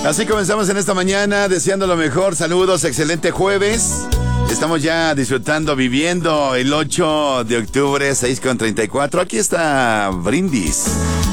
Así comenzamos en esta mañana, deseando lo mejor. Saludos, excelente jueves. Estamos ya disfrutando, viviendo el 8 de octubre, 6:34. Aquí está Brindis.